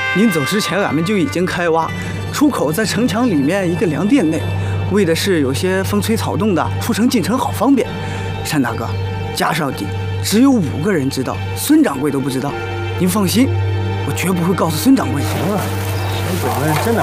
临走之前，俺们就已经开挖，出口在城墙里面一个粮店内，为的是有些风吹草动的，出城进城好方便。单大哥，家上底只有5个人知道，孙掌柜都不知道。您放心，我绝不会告诉孙掌柜。 行了，小鬼们真的。